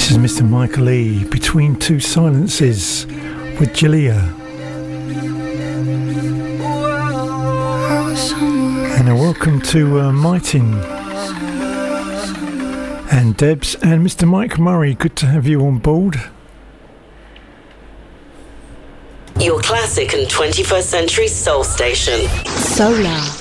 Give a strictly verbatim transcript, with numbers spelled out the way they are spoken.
This is Mister Michael Lee, Between Two Silences, with Jalea. And a welcome to uh, Martin and Debs and Mister Mike Murray. Good to have you on board. Your classic and twenty-first century soul station. Solar.